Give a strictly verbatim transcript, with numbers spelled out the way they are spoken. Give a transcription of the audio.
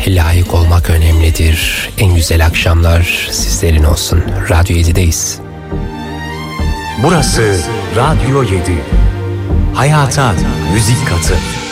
layık olmak önemlidir. En güzel akşamlar sizlerin olsun. Radyo yedideyiz. Burası Radyo yedi. Hayata müzik katı.